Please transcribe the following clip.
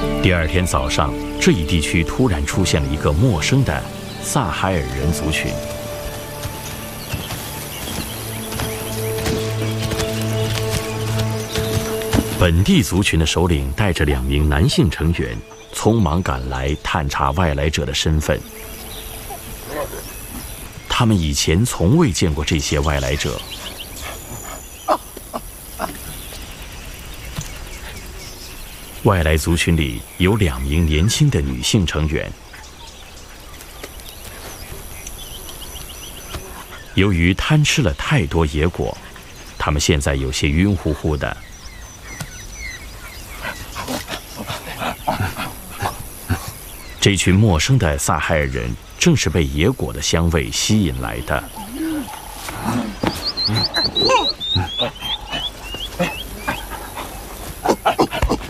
第二天早上，这一地区突然出现了一个陌生的萨海尔人族群。本地族群的首领带着2名男性成员，匆忙赶来探查外来者的身份。他们以前从未见过这些外来者。外来族群里有2名年轻的女性成员。由于贪吃了太多野果，他们现在有些晕乎乎的。这群陌生的萨海尔人正是被野果的香味吸引来的。